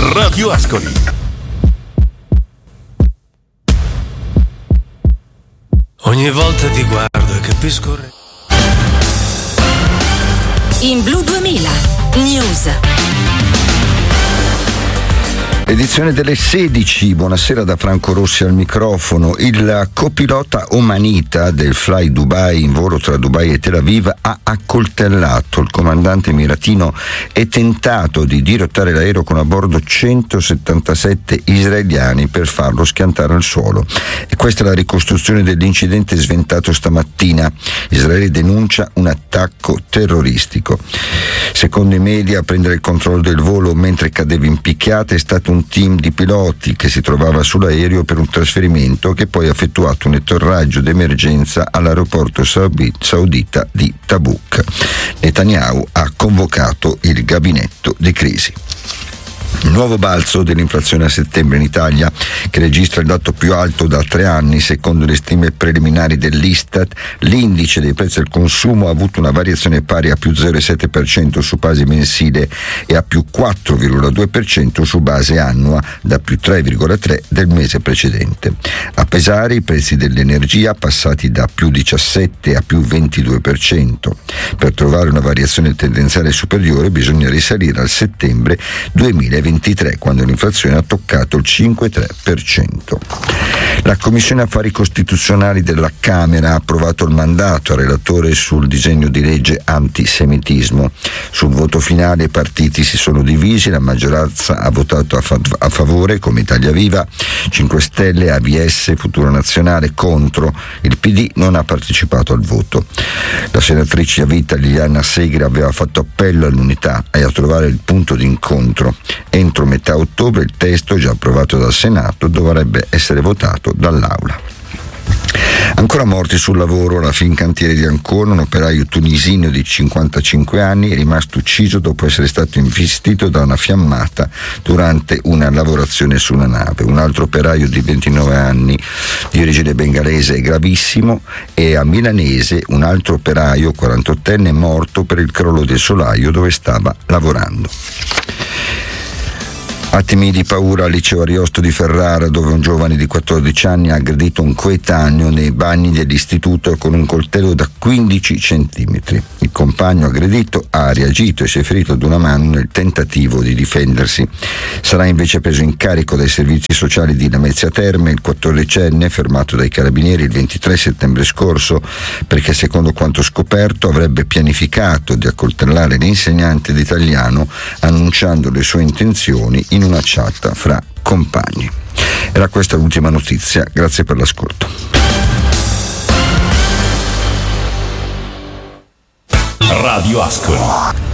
Radio Ascoli. Ogni volta ti guardo e capisco. In Blu 2000 News. Edizione delle 16, buonasera da Franco Rossi al microfono. Il copilota omanita del Fly Dubai in volo tra Dubai e Tel Aviv ha accoltellato il comandante emiratino e tentato di dirottare l'aereo con a bordo 177 israeliani per farlo schiantare al suolo. E questa è la ricostruzione dell'incidente sventato stamattina. Israele denuncia un attacco terroristico. Secondo i media, a prendere il controllo del volo mentre cadeva in picchiata è stato un team di piloti che si trovava sull'aereo per un trasferimento che poi ha effettuato un atterraggio d'emergenza all'aeroporto saudita di Tabuk. Netanyahu ha convocato il gabinetto di crisi. Il nuovo balzo dell'inflazione a settembre in Italia, che registra il dato più alto da 3 anni, secondo le stime preliminari dell'Istat, l'indice dei prezzi al consumo ha avuto una variazione pari a più 0,7% su base mensile e a più 4,2% su base annua, da più 3,3% del mese precedente. A pesare i prezzi dell'energia, passati da più 17% a più 22%. Per trovare una variazione tendenziale superiore bisogna risalire al settembre 2023, quando l'inflazione ha toccato il 5,3%. La Commissione Affari Costituzionali della Camera ha approvato il mandato al relatore sul disegno di legge antisemitismo. Sul voto finale i partiti si sono divisi, la maggioranza ha votato a favore, come Italia Viva, 5 Stelle, AVS, Futuro Nazionale contro, il PD non ha partecipato al voto. La senatrice a vita Liliana Segre aveva fatto appello all'unità e a trovare il punto di incontro. Entro metà ottobre il testo, già approvato dal Senato, dovrebbe essere votato dall'Aula. Ancora morti sul lavoro, la Fincantieri di Ancona, un operaio tunisino di 55 anni, è rimasto ucciso dopo essere stato investito da una fiammata durante una lavorazione su una nave. Un altro operaio di 29 anni di origine bengalese è gravissimo, e a Milanese un altro operaio 48enne è morto per il crollo del solaio dove stava lavorando. Attimi di paura al liceo Ariosto di Ferrara, dove un giovane di 14 anni ha aggredito un coetaneo nei bagni dell'istituto con un coltello da 15 centimetri. Il compagno aggredito ha reagito e si è ferito ad una mano nel tentativo di difendersi. Sarà invece preso in carico dai servizi sociali di Lamezia Terme il 14enne, fermato dai carabinieri il 23 settembre scorso, perché secondo quanto scoperto avrebbe pianificato di accoltellare l'insegnante di italiano annunciando le sue intenzioni in una chat fra compagni. Era questa l'ultima notizia, grazie per l'ascolto. Radio Ascoli.